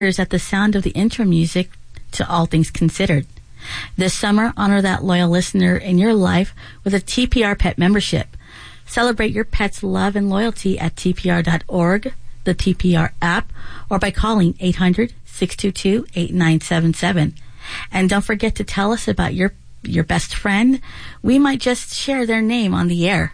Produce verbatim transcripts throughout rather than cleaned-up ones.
at the sound of the intro music to All Things Considered. This summer, honor that loyal listener in your life with a T P R pet membership. Celebrate your pet's love and loyalty at T P R dot org, the T P R app, or by calling eight hundred, six two two, eight nine seven seven. And don't forget to tell us about your your best friend. We might just share their name on the air.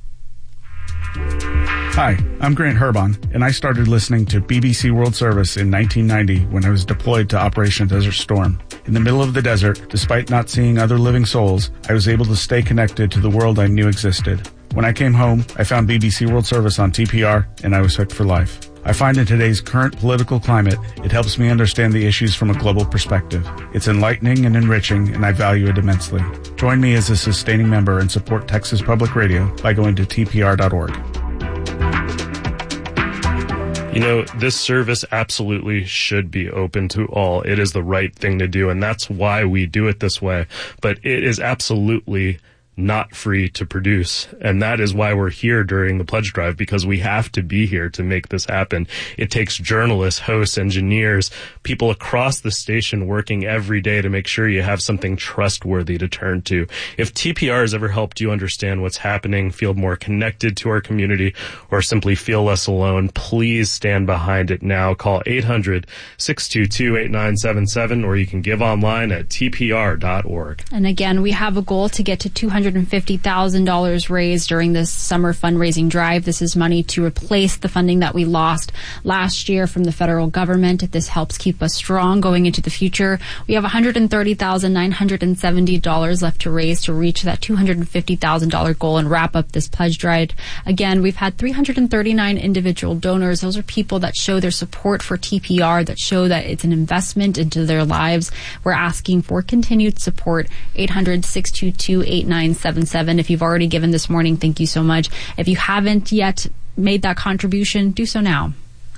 Hi, I'm Grant Herbon, and I started listening to B B C World Service in nineteen ninety when I was deployed to Operation Desert Storm. In the middle of the desert, despite not seeing other living souls, I was able to stay connected to the world I knew existed. When I came home, I found B B C World Service on T P R, and I was hooked for life. I find in today's current political climate, it helps me understand the issues from a global perspective. It's enlightening and enriching, and I value it immensely. Join me as a sustaining member and support Texas Public Radio by going to T P R dot org. You know, this service absolutely should be open to all. It is the right thing to do, and that's why we do it this way. But it is absolutely not free to produce, and that is why we're here during the pledge drive, because we have to be here to make this happen. It takes journalists, hosts, engineers, people across the station working every day to make sure you have something trustworthy to turn to. If T P R has ever helped you understand what's happening, feel more connected to our community, or simply feel less alone, please stand behind it now. Call eight hundred, six two two, eight nine seven seven, or you can give online at T P R dot org. And again, we have a goal to get to two hundred fifty thousand dollars raised during this summer fundraising drive. This is money to replace the funding that we lost last year from the federal government. This helps keep us strong going into the future. We have one hundred thirty thousand nine hundred seventy dollars left to raise to reach that two hundred fifty thousand dollars goal and wrap up this pledge drive. Again, we've had three hundred thirty-nine individual donors. Those are people that show their support for T P R, that show that it's an investment into their lives. We're asking for continued support. eight hundred, six two two, eight nine seven seven. If you've already given this morning, thank you so much. If you haven't yet made that contribution, do so now.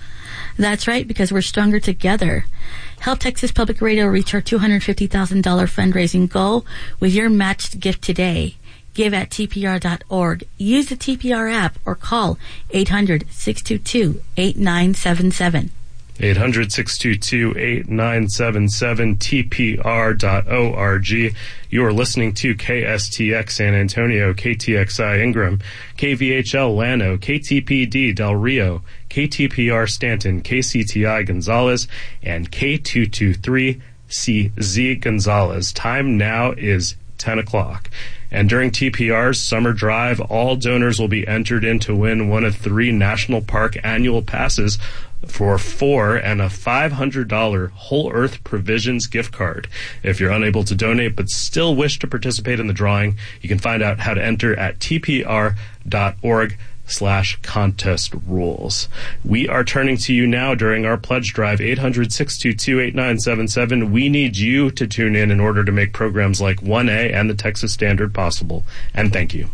That's right, because we're stronger together. Help Texas Public Radio reach our two hundred fifty thousand dollars fundraising goal with your matched gift today. Give at T P R dot org. Use the T P R app or call eight hundred, six two two, eight nine seven seven. eight hundred, six two two, eight nine seven seven, T P R dot org. You are listening to K S T X San Antonio, K T X I Ingram, K V H L Llano, K T P D Del Rio, K T P R Stanton, K C T I Gonzales, and K two twenty-three C Z Gonzales. Time now is ten o'clock. And during T P R's summer drive, all donors will be entered in to win one of three National Park annual passes for four and a five hundred dollars Whole Earth Provisions gift card. If you're unable to donate but still wish to participate in the drawing, you can find out how to enter at T P R dot org slash contest rules. We are turning to you now during our pledge drive, eight hundred, six two two, eight nine seven seven. We need you to tune in in order to make programs like one A and the Texas Standard possible. And thank you.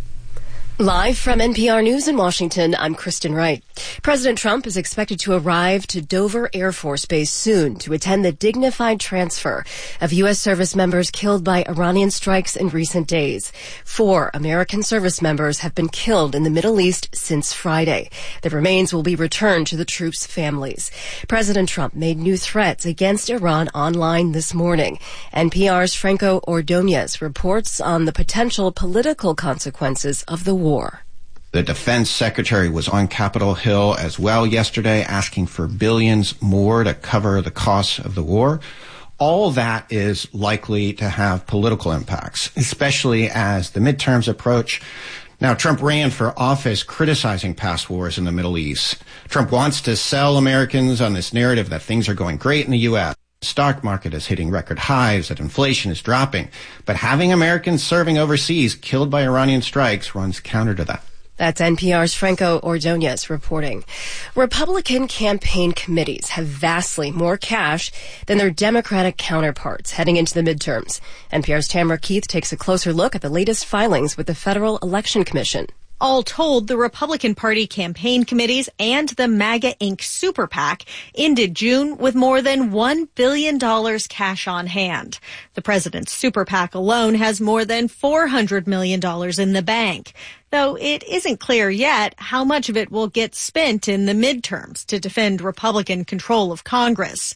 Live from N P R News in Washington, I'm Kristen Wright. President Trump is expected to arrive to Dover Air Force Base soon to attend the dignified transfer of U S service members killed by Iranian strikes in recent days. Four American service members have been killed in the Middle East since Friday. Their remains will be returned to the troops' families. President Trump made new threats against Iran online this morning. N P R's Franco Ordonez reports on the potential political consequences of the war. War. The defense secretary was on Capitol Hill as well yesterday, asking for billions more to cover the costs of the war. All that is likely to have political impacts, especially as the midterms approach. Now, Trump ran for office criticizing past wars in the Middle East. Trump wants to sell Americans on this narrative that things are going great in the U S The stock market is hitting record highs, that inflation is dropping. But having Americans serving overseas killed by Iranian strikes runs counter to that. That's N P R's Franco Ordonez reporting. Republican campaign committees have vastly more cash than their Democratic counterparts heading into the midterms. N P R's Tamara Keith takes a closer look at the latest filings with the Federal Election Commission. All told, the Republican Party campaign committees and the MAGA Incorporated Super PAC ended June with more than one billion dollars cash on hand. The president's Super PAC alone has more than four hundred million dollars in the bank, though it isn't clear yet how much of it will get spent in the midterms to defend Republican control of Congress.